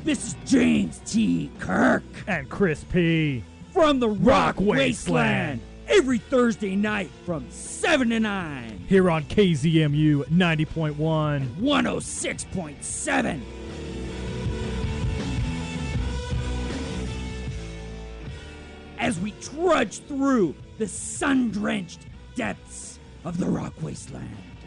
This is James T. Kirk And Chris P. from the Rock Wasteland. Wasteland. Every Thursday night from 7 to 9. Here on KZMU 90.1. 106.7. As we trudge through the sun-drenched depths of the Rock Wasteland.